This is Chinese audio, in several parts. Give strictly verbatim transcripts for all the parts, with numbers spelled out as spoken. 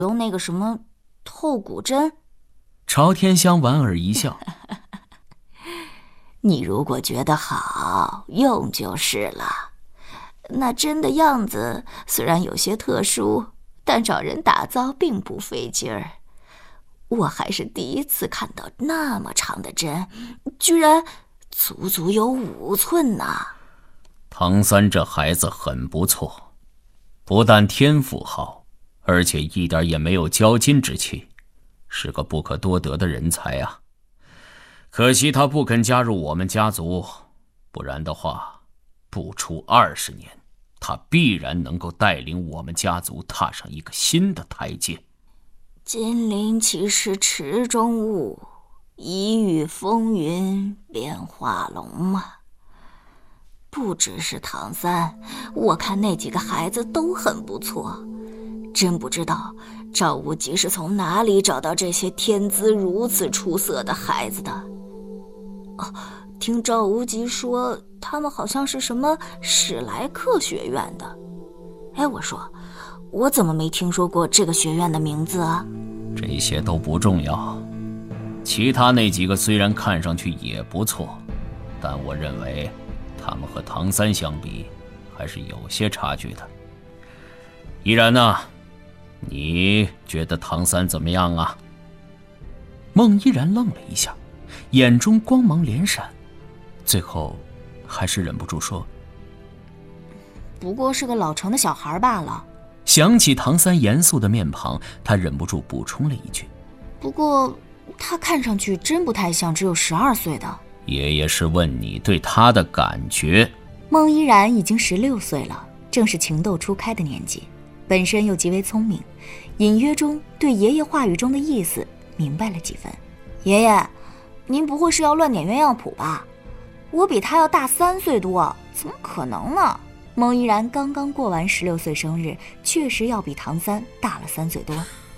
用那个什么透骨针。 朝天香莞尔一笑。 你如果觉得好用就是了。那针的样子虽然有些特殊，但找人打造并不费劲儿。我还是第一次看到那么长的针，居然足足有五寸呢。 唐三这孩子很不错，不但天赋好，而且一点也没有骄矜之气，是个不可多得的人才啊。可惜他不肯加入我们家族，不然的话，不出二十年，他必然能够带领我们家族踏上一个新的台阶。 金鳞岂是池中物，一遇风云变化龙啊。不只是唐三，我看那几个孩子都很不错，真不知道赵无极是从哪里找到这些天资如此出色的孩子的。哦，听赵无极说他们好像是什么史莱克学院的。哎，我说我怎么没听说过这个学院的名字啊？ 这些都不重要，其他那几个虽然看上去也不错，但我认为他们和唐三相比还是有些差距的。依然呢，你觉得唐三怎么样啊？ 孟依然愣了一下，眼中光芒连闪，最后还是忍不住说： 不过是个老成的小孩罢了。 想起唐三严肃的面庞，他忍不住补充了一句： 不过他看上去真不太像只有十二岁的。 爷爷是问你对他的感觉。 孟依然已经十六岁了，正是情窦初开的年纪，本身又极为聪明，隐约中对爷爷话语中的意思明白了几分。爷爷，您不会是要乱点鸳鸯谱吧？我比他要大三岁多，怎么可能呢？孟依然刚刚过完十六岁生日，确实要比唐三大了三岁多。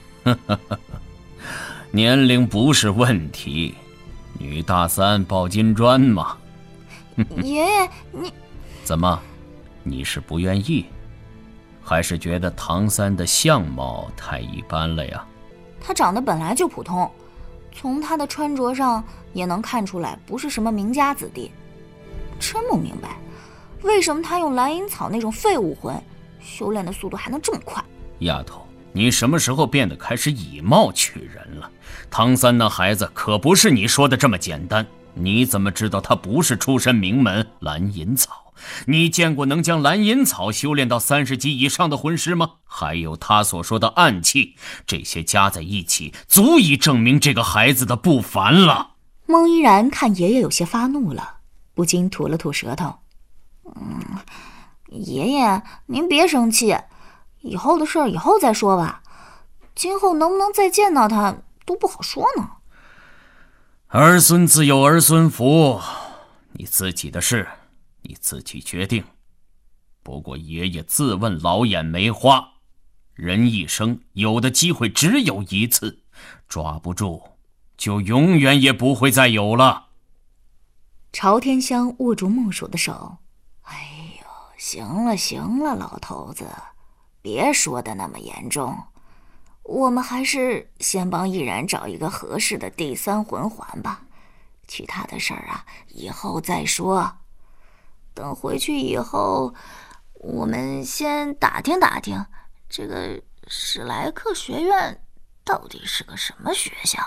年龄不是问题，女大三抱金砖嘛。 爷爷，你怎么？你是不愿意，还是觉得唐三的相貌太一般了呀？ 他长得本来就普通，从他的穿着上也能看出来不是什么名家子弟。真不明白，为什么他用蓝银草那种废物魂，修炼的速度还能这么快？ 丫头，你什么时候变得开始以貌取人了？唐三那孩子可不是你说的这么简单。你怎么知道他不是出身名门蓝银草？你见过能将蓝银草修炼到三十级以上的魂师吗？还有他所说的暗器，这些加在一起，足以证明这个孩子的不凡了。 孟依然看爷爷有些发怒了，不禁吐了吐舌头。嗯，爷爷，您别生气，以后的事儿以后再说吧。今后能不能再见到他都不好说呢。 儿孙自有儿孙福，你自己的事你自己决定。不过爷爷自问老眼没花，人一生有的机会只有一次，抓不住就永远也不会再有了。 朝天香握住孟蜀的手，哎呦，行了行了，老头子，别说的那么严重，我们还是先帮依然找一个合适的第三魂环吧，其他的事儿啊，以后再说。等回去以后，我们先打听打听，这个史莱克学院到底是个什么学校。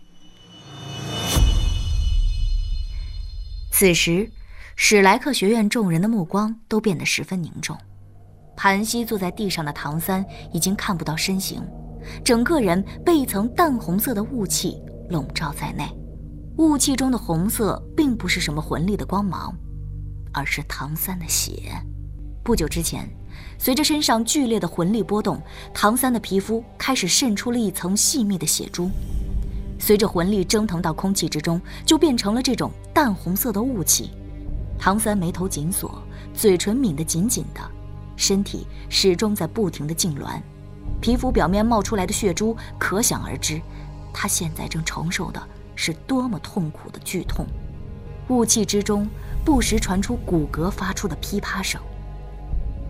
此时，史莱克学院众人的目光都变得十分凝重。盘膝坐在地上的唐三已经看不到身形，整个人被一层淡红色的雾气笼罩在内。雾气中的红色并不是什么魂力的光芒，而是唐三的血。不久之前，随着身上剧烈的魂力波动，唐三的皮肤开始渗出了一层细密的血珠。随着魂力蒸腾到空气之中，就变成了这种淡红色的雾气。唐三眉头紧锁，嘴唇抿得紧紧的，身体始终在不停地痉挛，皮肤表面冒出来的血珠可想而知，他现在正承受的是多么痛苦的剧痛。雾气之中不时传出骨骼发出的噼啪声。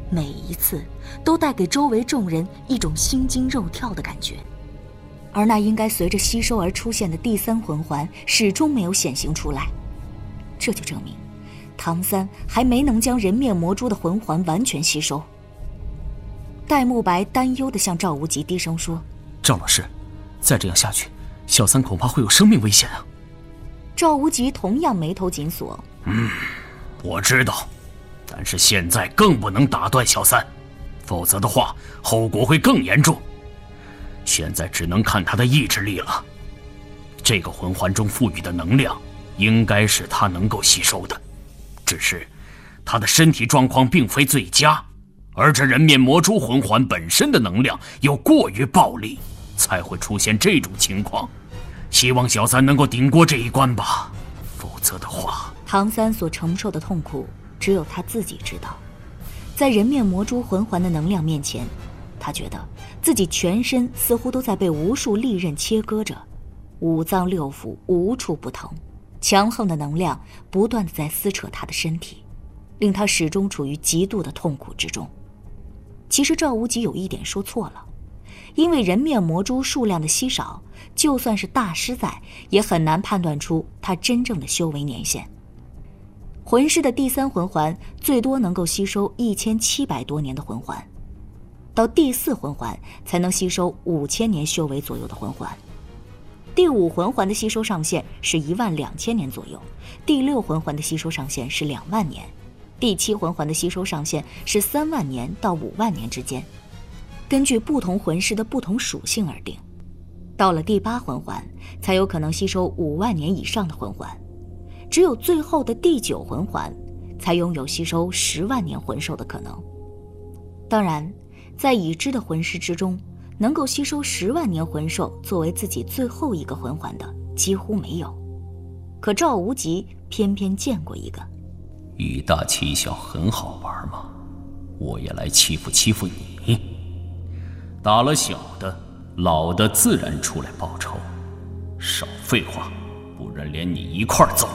每一次都带给周围众人一种心惊肉跳的感觉。而那应该随着吸收而出现的第三魂环始终没有显形出来，这就证明唐三还没能将人面魔蛛的魂环完全吸收。戴沐白担忧地向赵无极低声说：“ 赵老师，再这样下去，小三恐怕会有生命危险啊。” 赵无极同样眉头紧锁。 嗯，我知道，但是现在更不能打断小三，否则的话后果会更严重。现在只能看他的意志力了。这个魂环中赋予的能量应该是他能够吸收的，只是他的身体状况并非最佳，而这人面魔蛛魂环本身的能量又过于暴力，才会出现这种情况。希望小三能够顶过这一关吧，否则的话…… 唐三所承受的痛苦只有他自己知道。在人面魔蛛魂环的能量面前，他觉得自己全身似乎都在被无数利刃切割着，五脏六腑无处不疼，强横的能量不断地在撕扯他的身体，令他始终处于极度的痛苦之中。其实赵无极有一点说错了，因为人面魔蛛数量的稀少，就算是大师在，也很难判断出他真正的修为年限。魂师的第三魂环最多能够吸收一千七百多年的魂环，到第四魂环才能吸收五千年修为左右的魂环。第五魂环的吸收上限是一万两千年左右，第六魂环的吸收上限是两万年，第七魂环的吸收上限是三万年到五万年之间，根据不同魂师的不同属性而定。到了第八魂环，才有可能吸收五万年以上的魂环，只有最后的第九魂环，才拥有吸收十万年魂兽的可能。当然，在已知的魂师之中，能够吸收十万年魂兽作为自己最后一个魂环的几乎没有。可赵无极偏偏见过一个。 以大欺小很好玩嘛，我也来欺负欺负你。打了小的，老的自然出来报仇。少废话，不然连你一块揍。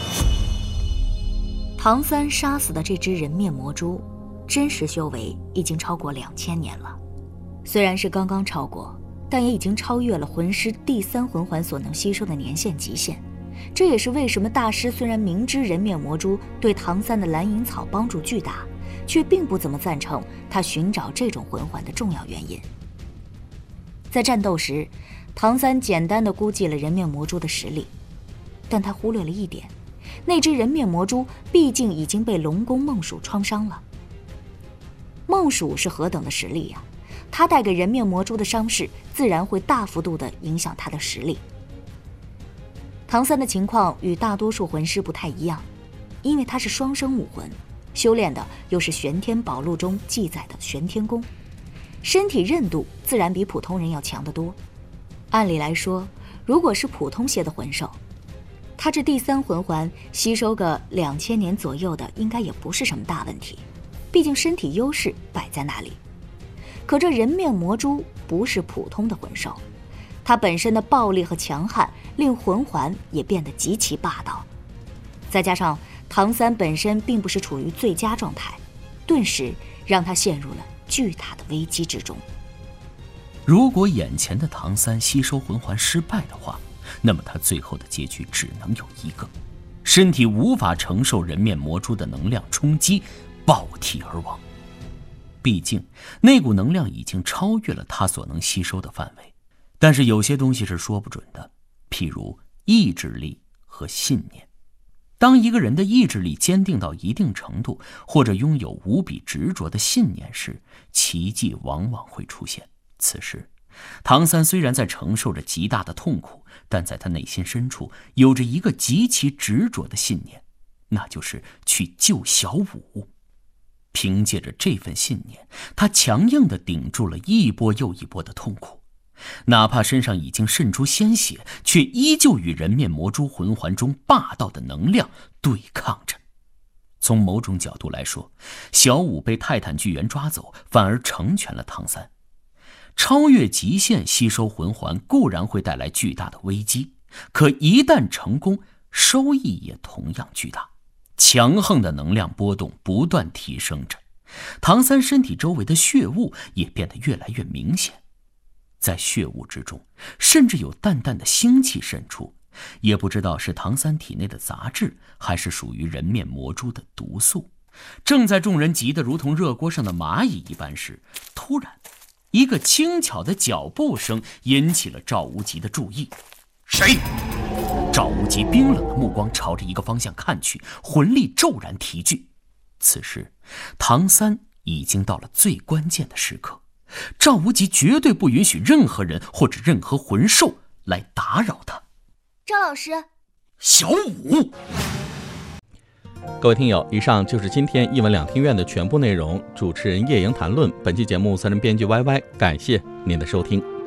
唐三杀死的这只人面魔蛛，真实修为已经超过两千年了。虽然是刚刚超过，但也已经超越了魂师第三魂环所能吸收的年限极限。这也是为什么大师虽然明知人面魔蛛对唐三的蓝银草帮助巨大，却并不怎么赞成他寻找这种魂环的重要原因。在战斗时，唐三简单的估计了人面魔蛛的实力，但他忽略了一点，那只人面魔蛛毕竟已经被龙宫梦鼠创伤了。梦鼠是何等的实力呀、啊？他带给人面魔蛛的伤势，自然会大幅度地影响他的实力。唐三的情况与大多数魂师不太一样，因为他是双生武魂，修炼的又是玄天宝录中记载的玄天功，身体韧度自然比普通人要强得多。按理来说，如果是普通些的魂兽，他这第三魂环吸收个两千年左右的，应该也不是什么大问题，毕竟身体优势摆在那里。可这人面魔蛛不是普通的魂兽，它本身的暴力和强悍令魂环也变得极其霸道，再加上唐三本身并不是处于最佳状态，顿时让他陷入了巨大的危机之中。 如果眼前的唐三吸收魂环失败的话，那么他最后的结局只能有一个：身体无法承受人面魔蛛的能量冲击，爆体而亡。毕竟那股能量已经超越了他所能吸收的范围。但是有些东西是说不准的，譬如意志力和信念。当一个人的意志力坚定到一定程度，或者拥有无比执着的信念时，奇迹往往会出现。此时唐三虽然在承受着极大的痛苦，但在他内心深处有着一个极其执着的信念，那就是去救小五。凭借着这份信念，他强硬地顶住了一波又一波的痛苦，哪怕身上已经渗出鲜血，却依旧与人面魔蛛魂环中霸道的能量对抗着。从某种角度来说，小五被泰坦巨猿抓走，反而成全了唐三。超越极限吸收魂环固然会带来巨大的危机，可一旦成功，收益也同样巨大。强横的能量波动不断提升着， 唐三身体周围的血雾也变得越来越明显，在血雾之中，甚至有淡淡的腥气渗出，也不知道是唐三体内的杂质，还是属于人面魔蛛的毒素。正在众人急得如同热锅上的蚂蚁一般时，突然一个轻巧的脚步声引起了赵无极的注意。 谁？ 赵无极冰冷的目光朝着一个方向看去，魂力骤然提聚。此时唐三已经到了最关键的时刻，赵无极绝对不允许任何人或者任何魂兽来打扰他。 赵老师， 小五。 各位听友，以上就是今天一文两听院的全部内容。主持人叶莹谈论，本期节目责任编辑 Y Y， 感谢您的收听。